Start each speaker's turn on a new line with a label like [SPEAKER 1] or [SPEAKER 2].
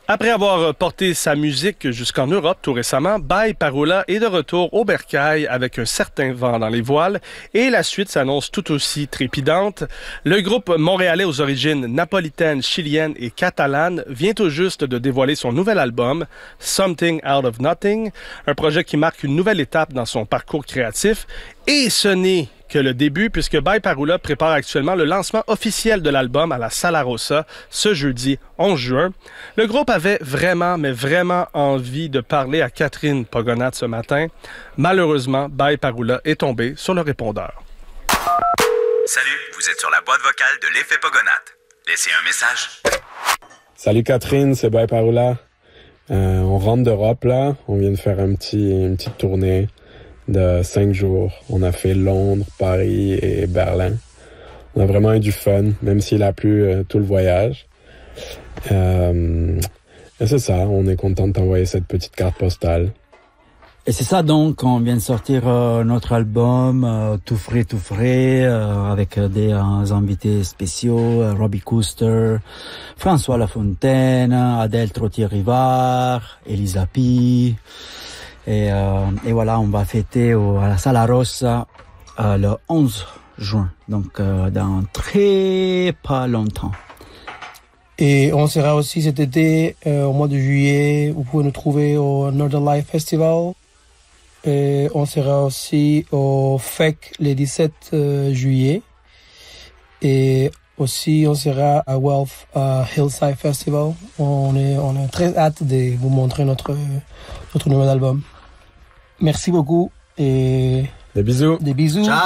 [SPEAKER 1] Après avoir porté sa musique jusqu'en Europe tout récemment, Bye Parola est de retour au bercail avec un certain vent dans les voiles et la suite s'annonce tout aussi trépidante. Le groupe montréalais aux origines napolitaines, chiliennes et catalanes vient tout juste de dévoiler son nouvel album, Something Out of Nothing, un projet qui marque une nouvelle étape dans son parcours créatif. Et ce n'est que le début, puisque Bye Parola prépare actuellement le lancement officiel de l'album à la Sala Rossa ce jeudi 11 juin. Le groupe avait vraiment envie de parler à Catherine Pogonat ce matin. Malheureusement, Bye Parola est tombé sur le répondeur.
[SPEAKER 2] Salut, vous êtes sur la boîte vocale de l'effet Pogonat. Laissez un message.
[SPEAKER 3] Salut Catherine, c'est Bye Parola. On rentre d'Europe là, on vient de faire une petite tournée de 5 jours. On a fait Londres, Paris et Berlin. On a vraiment eu du fun, même s'il a plu tout le voyage. Et c'est ça, on est content de t'envoyer cette petite carte postale.
[SPEAKER 4] Et c'est ça donc, on vient de sortir notre album tout frais, avec des invités spéciaux, Robbie Kuster, François Lafontaine, Adèle Trottier-Rivard, Elisa Pi. Et voilà, on va fêter à la Sala Rossa le 11 juin, donc dans très pas longtemps.
[SPEAKER 5] Et on sera aussi cet été, au mois de juillet, vous pouvez nous trouver au Northern Light Festival. Et on sera aussi au FEC le 17 juillet. Et aussi, on sera à Wealth Hillside Festival. On est très hâte de vous montrer notre nouvel album. Merci beaucoup et
[SPEAKER 3] des bisous.
[SPEAKER 5] Des bisous.
[SPEAKER 2] Ciao.